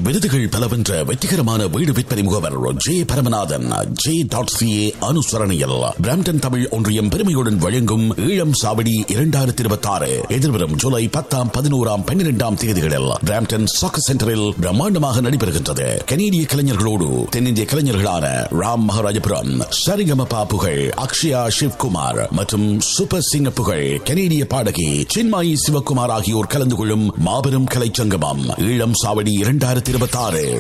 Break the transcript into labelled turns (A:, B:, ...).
A: விருதுகள் பல வென்ற வெற்றிகரமான வீடு விற்பனை முகவர் J Paramanathan J.ca அனுசரணையில் Brampton Tamil ஒன்றியம் பெருமையுடன் வழங்கும் ஈழம் சாவடி 2026 எதிர்வரும் ஜூலை 10, 11, 12 தேதிகளில் பிராம்டன் சாக்கர் சென்டரில் பிரம்மாண்டமாக நடைபெறுகின்றது. கனேடிய கலைஞர்களோடு தென்னிந்திய கலைஞர்களான ராம் மகாராஜபுரம், சரிகமபா புகழ் அக்ஷயா சிவ்குமார் மற்றும் சூப்பர் சிங்க புகழ் கனேடிய பாடகி சின்மாயி சிவகுமார் ஆகியோர் கலந்து கொள்ளும் மாபெரும் கலைச்சங்கமம் ஈழம் சாவடி 2026